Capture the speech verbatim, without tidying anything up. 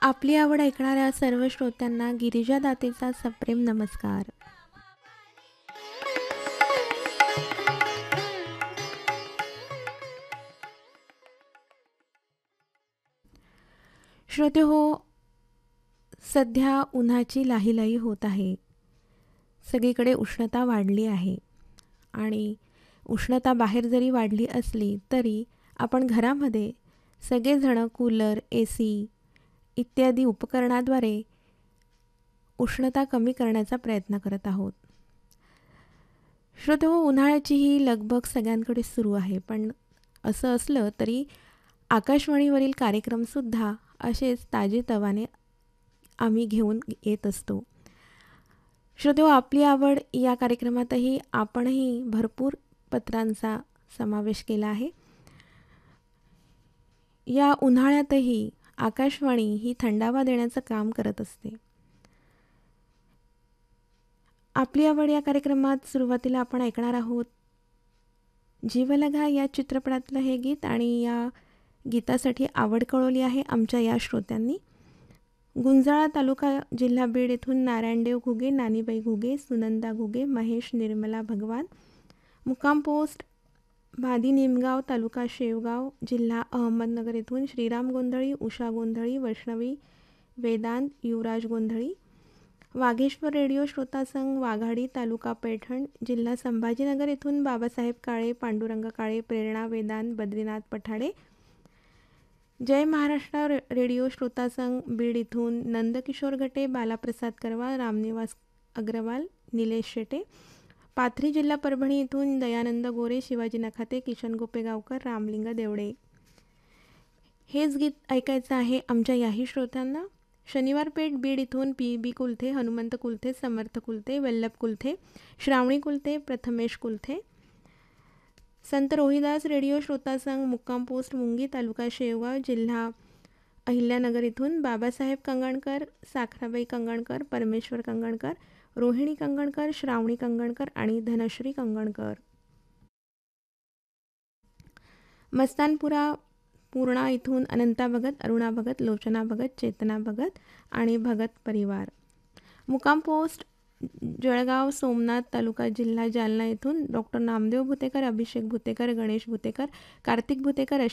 आपली आवड ऐकणाऱ्या सर्व श्रोत्यांना गिरिजा दातेचा सप्रेम नमस्कार. श्रोते हो, सध्या उन्हाची लाहीलाही होत आहे. सगळीकडे उष्णता वाढली आहे आणि उष्णता बाहेर जरी वाढली असली तरी आपण घरामध्ये सगळेजण कूलर, ए सी इत्यादी उपकरणाद्वारे उष्णता कमी करण्याचा प्रयत्न करत आहोत. श्रोते हो, उन्हाळ्याची ही लगबग सगळ्यांकडे सुरू आहे, पण असं असलं तरी आकाशवाणीवरील कार्यक्रमसुद्धा असेच ताजेतवाने आम्ही घेऊन येत असतो. श्रोते हो, आपली आवड या कार्यक्रमातही आपणही भरपूर पत्रांचा समावेश केला आहे. या उन्हाळ्यातही आकाशवाणी ही थंडावा देण्याचं काम करत असते. आपली आवड या कार्यक्रमात सुरुवातीला आपण ऐकणार आहोत जीवलगा या चित्रपटातलं हे गीत आणि या गीतासाठी आवड कळवली आहे आमच्या या श्रोत्यांनी. गुंजाळा तालुका जिल्हा बीड येथून नारायणदेव घुगे, नानीबाई घुगे, सुनंदा घुगे, महेश निर्मला भगवान, मुक्काम पोस्ट भादी निमगाव तालुका शेवगाव जिल्हा अहमदनगर येथून श्रीराम गोंधळी, उषा गोंधळी, वैष्णवी वेदांत, युवराज गोंधळी, वाघेश्वर रेडिओ श्रोता संघ वाघाडी तालुका पैठण जिल्हा संभाजीनगर येथून बाबासाहेब काळे, पांडुरंग काळे, प्रेरणा वेदांत, बद्रीनाथ पठाडे, जय महाराष्ट्र रेडिओ श्रोता संघ बीड इथून नंदकिशोर गटे, बालाप्रसाद करवा, रामनिवास अग्रवाल, निलेश शेटे, पाथरी जिल्हा परभणी इथून दयानंद गोरे, शिवाजी नखाते, किशन गोपेगावकर, रामलिंग देवडे. हेच गीत ऐकायचं आहे आमच्या याही श्रोत्यांना. शनिवार पेठ बीड इथून पी बी कुलथे, हनुमंत कुलथे, समर्थ कुलथे, वल्लभ कुलथे, श्रावणी कुलथे, प्रथमेश कुलथे, संत रोहिदास रेडिओ श्रोता संघ मुक्काम पोस्ट मुंगी तालुका शेवगाव जिल्हा अहिल्यानगर इथून बाबासाहेब कंगणकर, साखराबाई कंगणकर, परमेश्वर कंगणकर, रोहिणी कंगणकर, श्रावणी कंगणकर आणि धनश्री कंगणकर. मस्तानपुरा पूर्णा इथून अनंता भगत, अरुणा भगत, लोचना भगत, चेतना भगत आणि भगत परिवार. मुक्काम पोस्ट जळगाव सोमनाथ तालुका जिल्हा जालना येथून डॉक्टर नामदेव भुतेकर, अभिषेक भुतेकर, गणेश भुतेकर, कार्तिक भुतेकर,